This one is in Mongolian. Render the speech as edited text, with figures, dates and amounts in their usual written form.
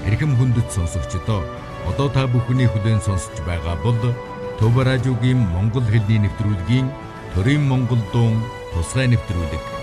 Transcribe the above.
эрхэм хүндэт сонсогчдоо одоо та бүхний хүлээн сонсож байгаа бол Төв радиогийн монгол хэлний нэвтрүүлгийн Төрийн Монгол дуун тусгай нэвтрүүлэг.